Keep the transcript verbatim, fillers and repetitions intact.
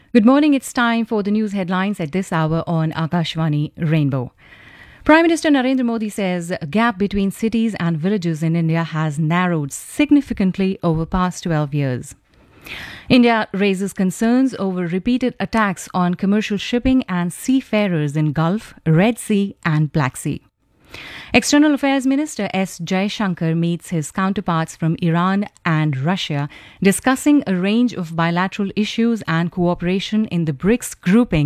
Good morning. It's time for the news headlines at this hour on Akashvani Rainbow. Prime Minister Narendra Modi says a gap between cities and villages in India has narrowed significantly over past twelve years. India raises concerns over repeated attacks on commercial shipping and seafarers in Gulf, Red Sea and Black Sea. External Affairs Minister S. Jaishankar meets his counterparts from Iran and Russia, discussing a range of bilateral issues and cooperation in the BRICS grouping